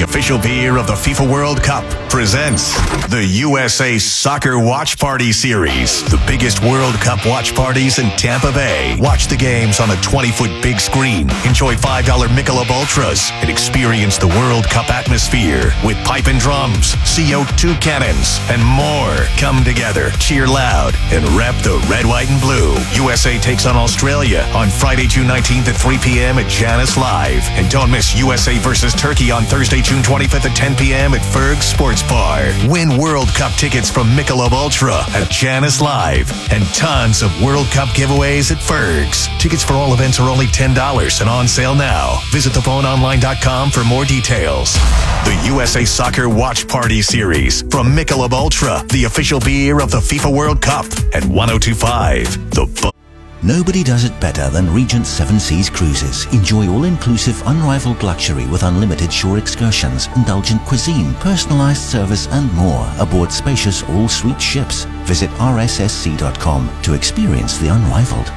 official beer of the FIFA World Cup, presents the USA Soccer Watch Party Series. The biggest World Cup watch parties in Tampa Bay. Watch the games on a 20-foot big screen. Enjoy $5 Michelob Ultras and experience the World Cup atmosphere with pipe and drums, CO2 cannons, and more. Come together, cheer loud, and rep the red, white, and blue. USA takes on Australia on Friday, June 19th at 3 p.m. at Janus Live. And don't miss USA versus Turkey on Thursday, June 25th at 10 p.m. at Ferg's Sports Bar. Win World Cup tickets from Michelob Ultra at Janus Live. And tons of World Cup giveaways at Ferg's. Tickets for all events are only $10 and on sale now. Visit thephoneonline.com for more details. The USA Soccer Watch Party Series from Michelob Ultra, the official beer of the FIFA World Cup at 102.5 The Nobody does it better than Regent Seven Seas Cruises. Enjoy all-inclusive, unrivaled luxury with unlimited shore excursions, indulgent cuisine, personalized service, and more aboard spacious all-suite ships. Visit rssc.com to experience the unrivaled.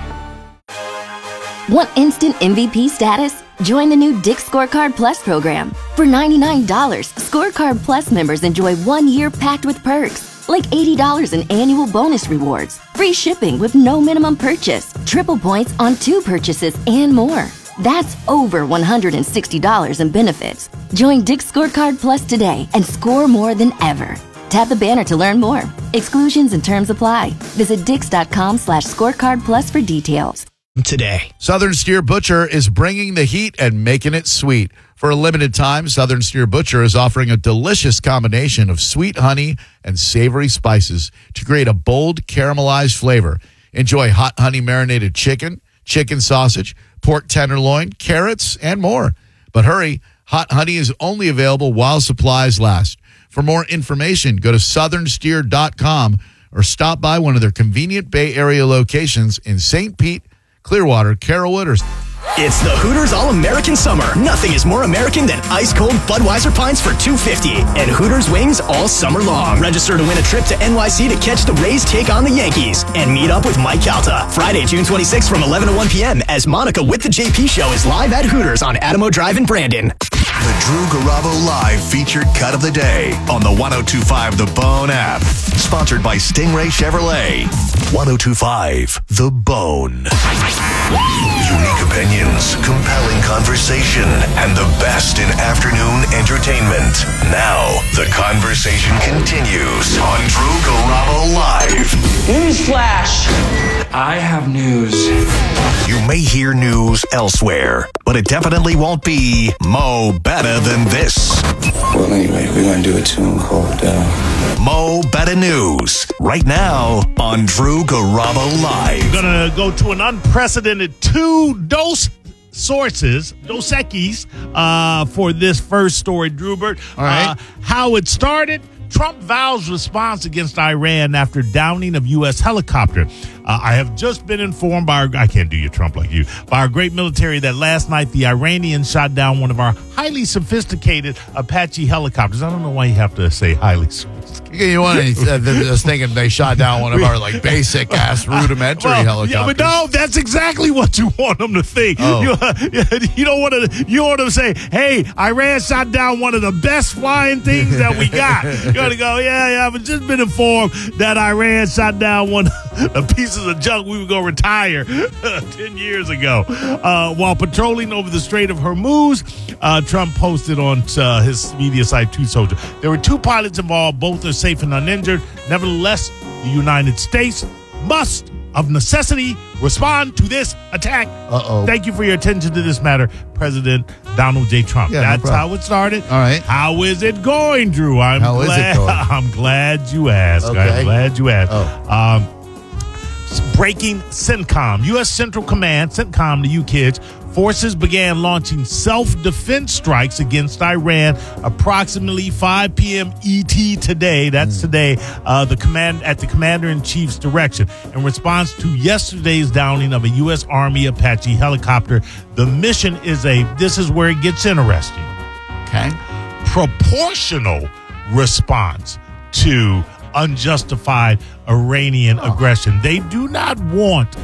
Want instant MVP status? Join the new Dick's Scorecard Plus program. For $99, Scorecard Plus members enjoy 1 year packed with perks, like $80 in annual bonus rewards, free shipping with no minimum purchase, triple points on 2 purchases, and more. That's over $160 in benefits. Join Dick's Scorecard Plus today and score more than ever. Tap the banner to learn more. Exclusions and terms apply. Visit dix.com/scorecard plus for details. Today, Southern Steer Butcher is bringing the heat and making it sweet. For a limited time, Southern Steer Butcher is offering a delicious combination of sweet honey and savory spices to create a bold caramelized flavor. Enjoy hot honey marinated chicken, chicken sausage, pork tenderloin, carrots, and more. But hurry, hot honey is only available while supplies last. For more information, go to southernsteer.com or stop by one of their convenient Bay Area locations in St. Pete, Clearwater, Carrollwood, or... it's the Hooters All-American Summer. Nothing is more American than ice-cold Budweiser pints for $2.50 and Hooters wings all summer long. Register to win a trip to NYC to catch the Rays take on the Yankees and meet up with Mike Calta. Friday, June 26th from 11 to 1 p.m. as Monica with the JP Show is live at Hooters on Adamo Drive in Brandon. The Drew Garabo Live featured cut of the day on the 102.5 The Bone app. Sponsored by Stingray Chevrolet. 102.5 The Bone. Unique opinions, compelling conversation, and the best in afternoon entertainment. Now, the conversation continues on Drew Garabo Live. Newsflash! I have news. You may hear news elsewhere, but it definitely won't be Mo Better Than This. Well, anyway, we're going to do a tune called Mo Better News, right now on Drew Garabo Live. We're going to go to an unprecedented 2 Dos Equis for this first story, Drewbert. All right. How it started. Trump vows response against Iran after downing of U.S. helicopter. I have just been informed by I can't do your Trump like you, by our great military that last night the Iranians shot down one of our highly sophisticated Apache helicopters. I don't know why you have to say highly sophisticated. You want to just thinking they shot down one of our like basic ass rudimentary helicopters. Yeah, but no, that's exactly what you want them to think. Oh. You don't want to. You want them to say, "Hey, Iran shot down one of the best flying things that we got." You got to go, yeah. I've just been informed that Iran shot down one of the pieces of junk we were going to retire 10 years ago. While patrolling over the Strait of Hormuz, Trump posted on his media site Truth Social. There were 2 pilots involved. Both are safe and uninjured. Nevertheless, the United States must, of necessity, respond to this attack. Uh-oh. Thank you for your attention to this matter, President Donald J. Trump. Yeah, That's no problem. how it started. All right. How is it going, Drew? How is it going? I'm glad you asked. Okay. I'm glad you asked. Oh. Breaking CENTCOM. U.S. Central Command, CENTCOM to you kids, forces began launching self-defense strikes against Iran approximately 5 p.m. ET today. That's today. At the commander-in-chief's direction in response to yesterday's downing of a U.S. Army Apache helicopter. The mission is this is where it gets interesting. Okay. Proportional response to unjustified Iranian aggression. They do not want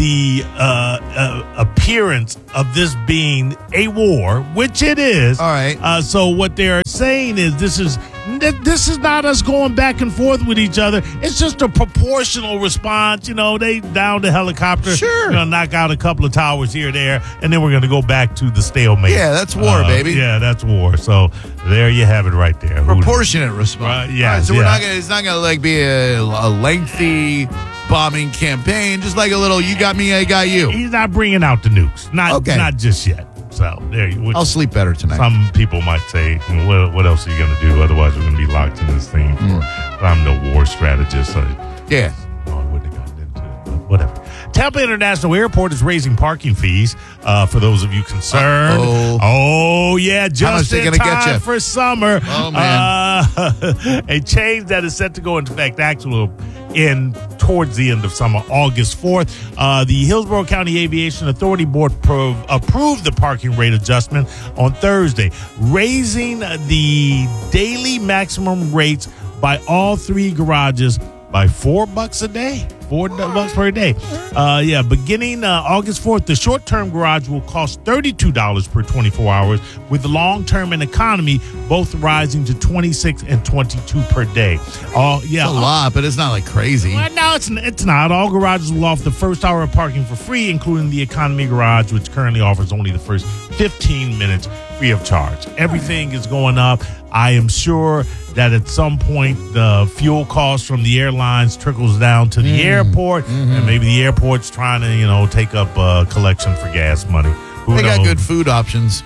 the appearance of this being a war, which it is. All right. So what they're saying is this is not us going back and forth with each other. It's just a proportional response. They down the helicopter. Sure. Knock out a couple of towers here, there, and then we're going to go back to the stalemate. Yeah, that's war, baby. Yeah, that's war. So there you have it right there. Proportionate response. Yeah. All right, so it's not gonna be a lengthy bombing campaign. Just like a little, you got me, I got you. He's not bringing out the nukes. Not just yet. So there you. I'll sleep better tonight. Some people might say, "What else are you going to do? Otherwise, we're going to be locked in this thing." I'm no war strategist. Yeah. No, I wouldn't have gotten into it. But whatever. Tampa International Airport is raising parking fees for those of you concerned. Oh yeah, just in time for summer. Oh man, a change that is set to go into effect towards the end of summer, August 4th. The Hillsborough County Aviation Authority Board approved the parking rate adjustment on Thursday, raising the daily maximum rates by all three garages by $4 a day. $4 per day. Beginning August 4th, the short-term garage will cost $32 per 24 hours, with the long-term and economy both rising to $26 and $22 per day. It's a lot, but it's not like crazy. Well, no, it's not. All garages will offer the first hour of parking for free, including the economy garage, which currently offers only the first 15 minutes free of charge. Everything is going up. I am sure that at some point the fuel cost from the airlines trickles down to the airport, and maybe the airport's trying to, take up collection for gas money. They got good food options.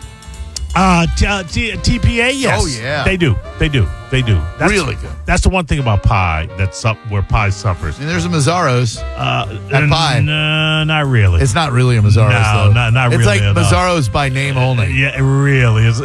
TPA, yes. Oh, yeah. They do. That's really good. That's the one thing about pie where pie suffers. And there's a Mazzaro's at Pie. No, not really. It's not really a Mazzaro's, no, though. Not it's really. It's like Mazzaro's by name only. Yeah, it really is.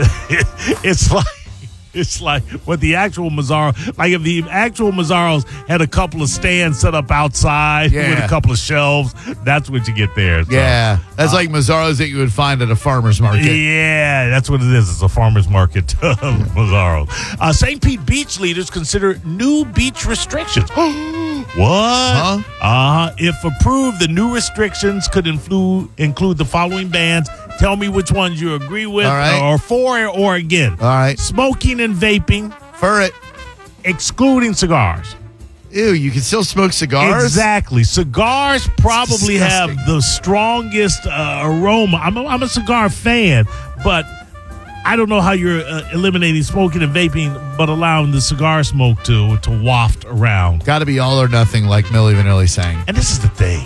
It's like what the actual Mazzaro, like if the actual Mazzaro's had a couple of stands set up outside with a couple of shelves, that's what you get there. So, yeah, that's like Mazzaro's that you would find at a farmer's market. Yeah, that's what it is. It's a farmer's market Mazzaro. St. Pete beach leaders consider new beach restrictions. What? Huh? If approved, the new restrictions could include the following bans. Tell me which ones you agree with, or for or against. All right. Smoking and vaping. For it. Excluding cigars. Ew, you can still smoke cigars? Exactly. Cigars probably have the strongest aroma. I'm a cigar fan, but I don't know how you're eliminating smoking and vaping, but allowing the cigar smoke to waft around. Got to be all or nothing, like Milli Vanilli sang. And this is the thing.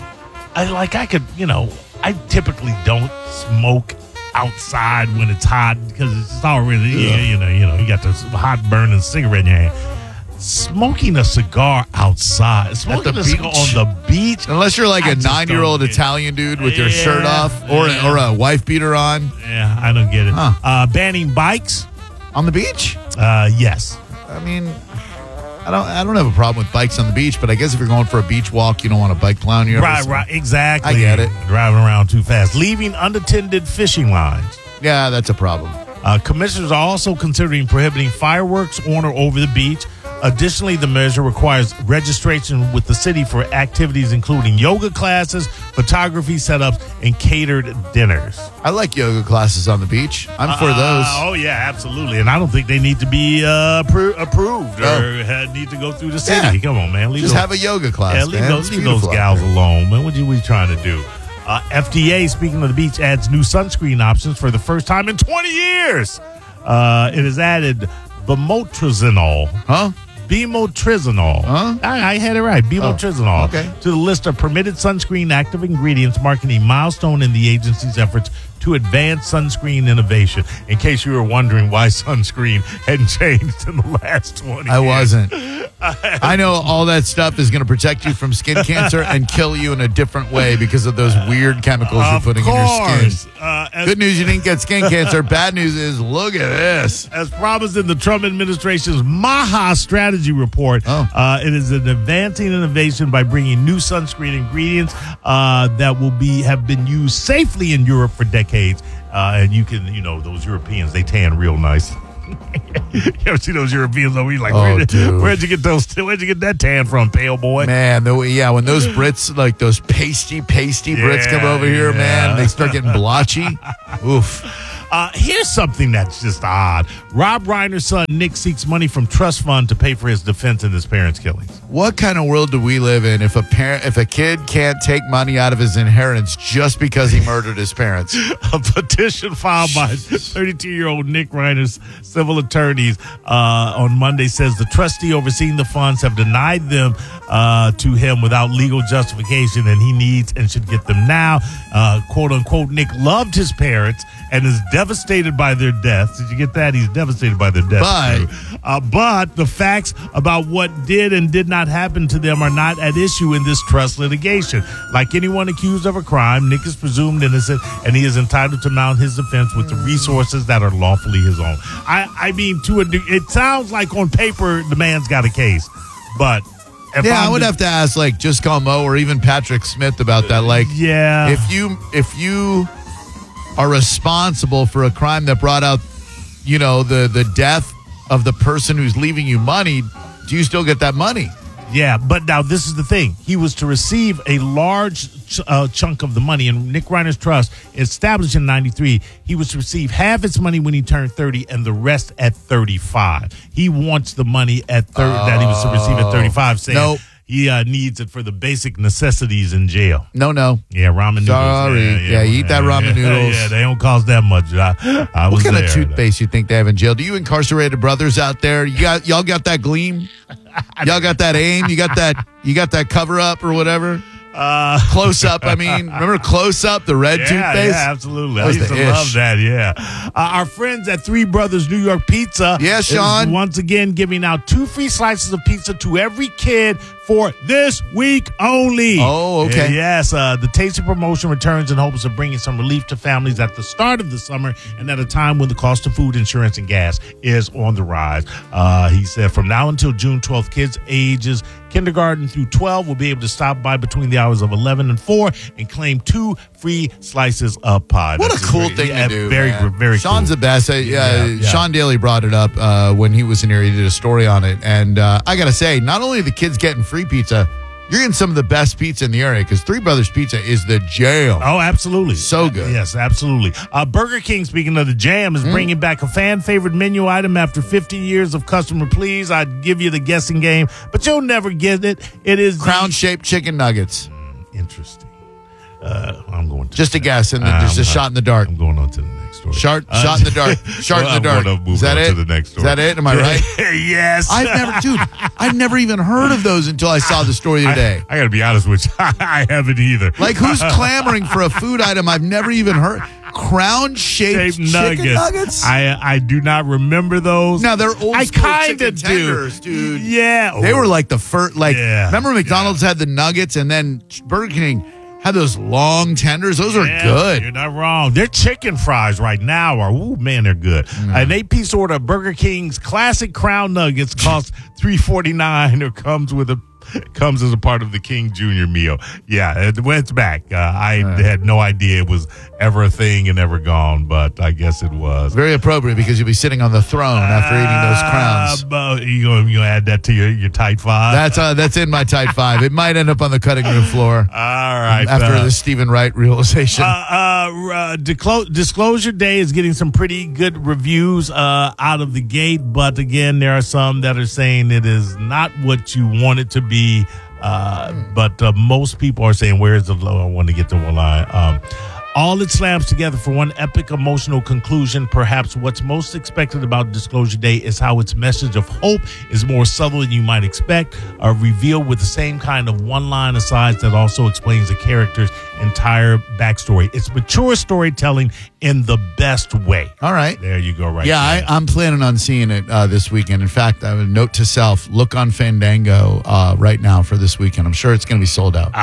I typically don't smoke outside when it's hot because it's already, you got this hot burning cigarette in your hand. Smoking a cigar outside, smoking a cigar on the beach. Unless you're like a 9-year-old Italian dude with your shirt off or a wife beater on. Yeah, I don't get it. Huh. Banning bikes. On the beach? Yes. I mean, I don't have a problem with bikes on the beach, but I guess if you're going for a beach walk, you don't want a bike clown you. Right, exactly. I get it. Driving around too fast. Leaving unattended fishing lines. Yeah, that's a problem. Commissioners are also considering prohibiting fireworks on or over the beach. Additionally, the measure requires registration with the city for activities including yoga classes, photography setups, and catered dinners. I like yoga classes on the beach. I'm for those. Oh, yeah, absolutely. And I don't think they need to be approved or need to go through the city. Yeah. Come on, man. Just have a yoga class, leave those gals alone, man. What are you trying to do? FDA, speaking of the beach, adds new sunscreen options for the first time in 20 years. It has added Bimotrizanol. Huh? Bimotrizanol. Huh? I had it right. Bimotrizanol. Okay. To the list of permitted sunscreen active ingredients, marking a milestone in the agency's efforts to advance sunscreen innovation. In case you were wondering why sunscreen hadn't changed in the last 20 years. I wasn't. I know all that stuff is going to protect you from skin cancer and kill you in a different way because of those weird chemicals you're putting in your skin. Good news, you didn't get skin cancer. Bad news is, look at this. As promised in the Trump administration's MAHA strategy report, it is an advancing innovation by bringing new sunscreen ingredients that will have been used safely in Europe for decades. And you can, those Europeans, they tan real nice. You ever see those Europeans over here? Like, dude. where'd you get that tan from, pale boy? Man, when those Brits, like those pasty Brits come over here, man, they start getting blotchy. Oof. Here's something that's just odd. Rob Reiner's son, Nick, seeks money from trust fund to pay for his defense in his parents' killings. What kind of world do we live in if a kid can't take money out of his inheritance just because he murdered his parents? A petition filed by 32-year-old Nick Reiner's civil attorneys on Monday says the trustee overseeing the funds have denied them to him without legal justification, and he needs and should get them now. Quote unquote, Nick loved his parents and is devastated by their deaths. Did you get that? He's devastated by their deaths. But the facts about what did and did not happen to them are not at issue in this trust litigation. Like anyone accused of a crime, Nick is presumed innocent, and he is entitled to mount his defense with the resources that are lawfully his own. I mean, it sounds like on paper the man's got a case, but I would have to ask, like, just call Mo or even Patrick Smith about that. Like, if you are responsible for a crime that brought out, the death of the person who's leaving you money, do you still get that money? Yeah, but now this is the thing. He was to receive a large chunk of the money, and Nick Reiner's trust, established in 93, he was to receive half its money when he turned 30 and the rest at 35. He wants the money at 30 that he was to receive at 35, saying he needs it for the basic necessities in jail. No. Yeah, ramen noodles. Sorry. Yeah, eat that ramen noodles. Yeah, they don't cost that much. I what kind of toothpaste you think they have in jail? Do you incarcerated brothers out there? Y'all got that Gleam? Y'all got that AIM? You got that cover up or whatever? Close Up, I mean. Remember Close Up, the red toothpaste? Yeah, absolutely. I used to love that, yeah. Our friends at Three Brothers New York Pizza is once again giving out 2 free slices of pizza to every kid for this week only. Oh, okay. Yes, the tasty promotion returns in hopes of bringing some relief to families at the start of the summer and at a time when the cost of food, insurance, and gas is on the rise. He said from now until June 12th, kids ages kindergarten through 12 will be able to stop by between the hours of 11 and 4 and claim 2 free slices of pie. What a cool thing to do. Very Sean's cool. the best. Sean Daly brought it up when he was in here. He did a story on it. And I got to say, not only are the kids getting free pizza, you're getting some of the best pizza in the area because Three Brothers Pizza is the jam. Oh, absolutely. So good. Yes, absolutely. Burger King, speaking of the jam, is bringing back a fan-favorite menu item after 50 years of customer pleas. I'd give you the guessing game, but you'll never get it. It is crown-shaped chicken nuggets. Interesting. I'm going to just a guess, and then there's a shot in the dark. I'm going on to the next story. Shot in the dark. Shot in the dark. Is that it? To the next story. Is that it? Am I right? Yes. I've never even heard of those until I saw the story today. I got to be honest with you. I haven't either. Like, who's clamoring for a food item I've never even heard? Crown-shaped chicken nuggets? I do not remember those. Now, they're old I kind of tenders, dude. Yeah. They were like the first, remember McDonald's had the nuggets and then Burger King had those long tenders. Those are good. You're not wrong. Their chicken fries right now are, they're good. An 8-piece order of Burger King's classic Crown Nuggets costs $3.49 or comes as a part of the King Jr. meal. Yeah, it's back. I had no idea it was ever a thing and ever gone, but I guess it was. Very appropriate because you'll be sitting on the throne after eating those crowns. You gonna add that to your tight five? That's in my tight five. It might end up on the cutting room floor. All right. After the Stephen Wright realization. Disclosure Day is getting some pretty good reviews out of the gate, but again, there are some that are saying it is not what you want it to be. But most people are saying, where is the low? I want to get to one line. All it slams together for one epic emotional conclusion. Perhaps what's most expected about Disclosure Day is how its message of hope is more subtle than you might expect, revealed with the same kind of one-line asides that also explains the character's entire backstory. It's mature storytelling in the best way. All right. There you go, right there. I'm planning on seeing it this weekend. In fact, I would note to self, look on Fandango right now for this weekend. I'm sure it's going to be sold out.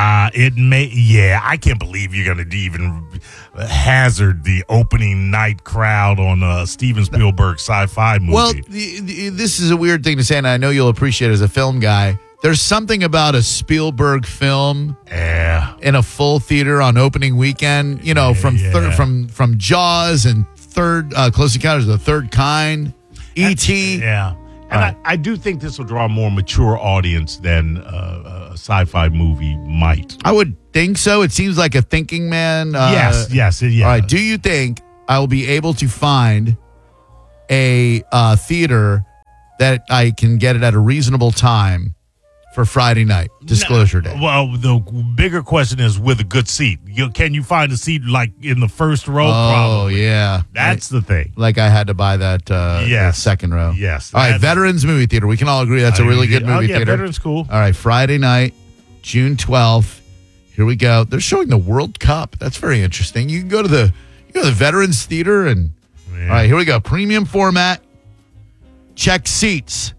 I can't believe you're going to even hazard the opening night crowd on a Steven Spielberg sci-fi movie. Well, this is a weird thing to say, and I know you'll appreciate it as a film guy. There's something about a Spielberg film in a full theater on opening weekend, from Jaws and Close Encounters of the Third Kind. E.T. Yeah. And I do think this will draw a more mature audience than a sci-fi movie might. I would think so. It seems like a thinking man. Yes. All right. Do you think I will be able to find a theater that I can get it at a reasonable time for Friday night, disclosure day? Well, the bigger question is with a good seat. Can you find a seat like in the first row? Probably. Yeah. That's the thing. Like I had to buy that second row. Yes. All right, Veterans Movie Theater. We can all agree that's a really good movie theater. Veterans cool. All right, Friday night, June 12th. Here we go. They're showing the World Cup. That's very interesting. You can go to the Veterans Theater and all right, here we go. Premium format. Check seats.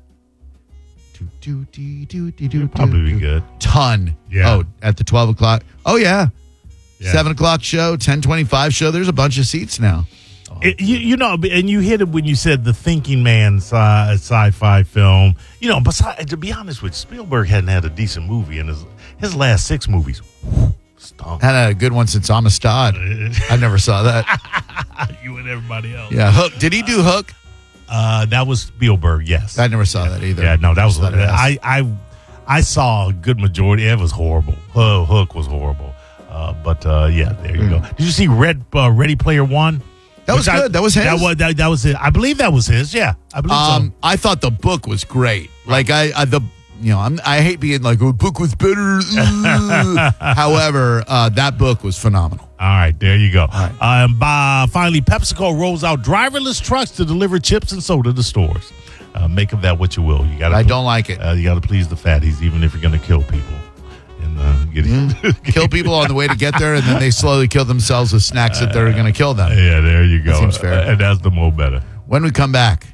Probably be good. Ton. Yeah. Oh, at the 12 o'clock. Oh, yeah. 7 o'clock show, 10:25 show. There's a bunch of seats now. You know, and you hit it when you said the thinking man sci-fi film. You know, besides, to be honest with you, Spielberg hadn't had a decent movie in his last 6 movies. Stunk. Had a good one since Amistad. I never saw that. You and everybody else. Yeah, Hook. Did he do Hook? That was Spielberg, yes. I never saw that either. Yeah, no, that was I saw a good majority. It was horrible. Hook was horrible. There you go. Did you see Ready Player One? That was good. That was his. That was it. I believe that was his. Yeah, I believe so. I thought the book was great. Like I hate being like, oh, the book was better. However, that book was phenomenal. All right, there you go. Right. Finally, PepsiCo rolls out driverless trucks to deliver chips and soda to stores. Make of that what you will. I don't like it. You got to please the fatties, even if you're going to kill people. Kill people on the way to get there, and then they slowly kill themselves with snacks that they're going to kill them. Yeah, there you go. That seems fair. And that's the more better. When we come back,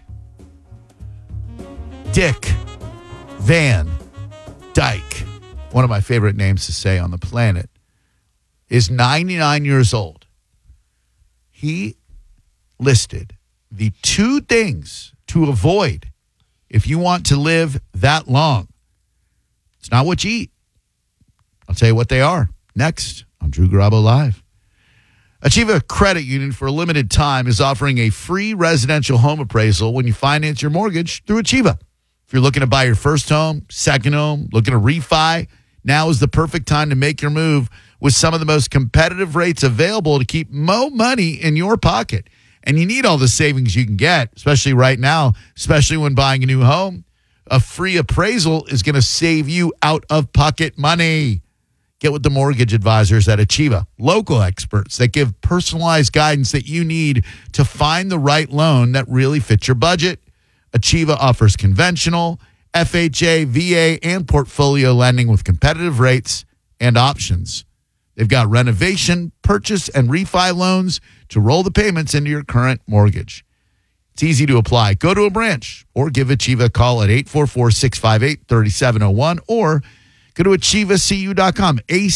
Dick Van Dyke, one of my favorite names to say on the planet, is 99 years old. He listed the 2 things to avoid if you want to live that long. It's not what you eat. I'll tell you what they are next on Drew Garabo Live. Achieva Credit Union for a limited time is offering a free residential home appraisal when you finance your mortgage through Achieva. If you're looking to buy your first home, second home, looking to refi, now is the perfect time to make your move with some of the most competitive rates available to keep more money in your pocket. And you need all the savings you can get, especially right now, especially when buying a new home. A free appraisal is going to save you out-of-pocket money. Get with the mortgage advisors at Achieva, local experts that give personalized guidance that you need to find the right loan that really fits your budget. Achieva offers conventional, FHA, VA, and portfolio lending with competitive rates and options. They've got renovation, purchase, and refi loans to roll the payments into your current mortgage. It's easy to apply. Go to a branch or give Achieva a call at 844-658-3701 or go to achievacu.com,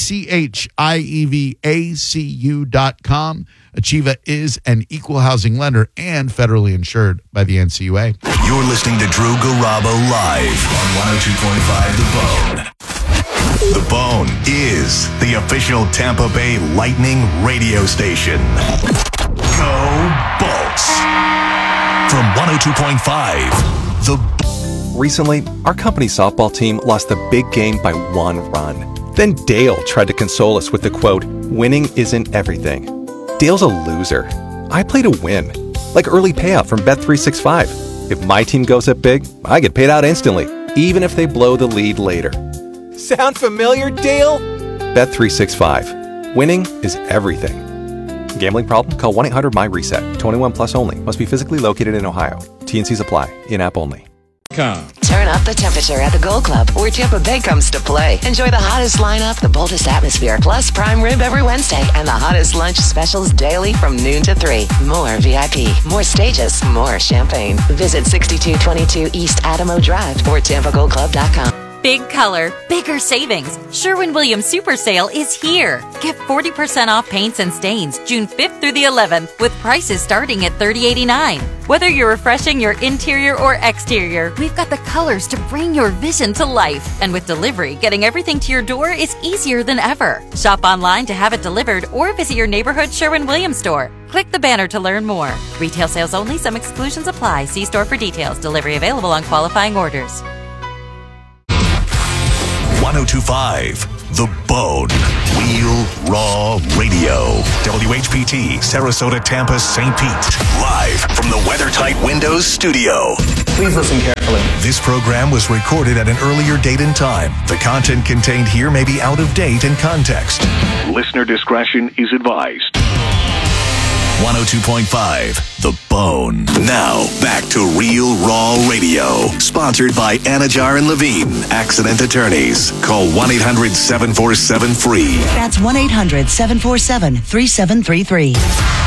ACHIEVACU.com. Achieva is an equal housing lender and federally insured by the NCUA. You're listening to Drew Garabo live on 102.5 The Bone. The Bone is the official Tampa Bay Lightning radio station. Go Bolts. From 102.5 The Recently, our company softball team lost the big game by 1 run. Then Dale tried to console us with the quote, "Winning isn't everything." Dale's a loser. I play to win. Like early payout from Bet365. If my team goes up big, I get paid out instantly, even if they blow the lead later. Sound familiar, Dale? Bet365. Winning is everything. Gambling problem? Call 1-800-MY-RESET. 21 plus only. Must be physically located in Ohio. T&Cs apply. In-app only. Turn up the temperature at the Gold Club, where Tampa Bay comes to play. Enjoy the hottest lineup, the boldest atmosphere, plus prime rib every Wednesday, and the hottest lunch specials daily from noon to 3. More VIP, more stages, more champagne. Visit 6222 East Adamo Drive or TampaGoldClub.com. Big color, bigger savings. Sherwin-Williams Super Sale is here. Get 40% off paints and stains June 5th through the 11th with prices starting at $30.89. Whether you're refreshing your interior or exterior, we've got the colors to bring your vision to life. And with delivery, getting everything to your door is easier than ever. Shop online to have it delivered or visit your neighborhood Sherwin-Williams store. Click the banner to learn more. Retail sales only. Some exclusions apply. See store for details. Delivery available on qualifying orders. 1025 The Bone. Real Raw Radio. WHPT, Sarasota, Tampa, St. Pete. Live from the WeatherTight Windows studio. Please listen carefully. This program was recorded at an earlier date and time. The content contained here may be out of date in context. Listener discretion is advised. 102.5 The Bone. Now, back to Real Raw Radio. Sponsored by Anajar and Levine, Accident Attorneys. Call 1-800-747-FREE. That's 1-800-747-3733.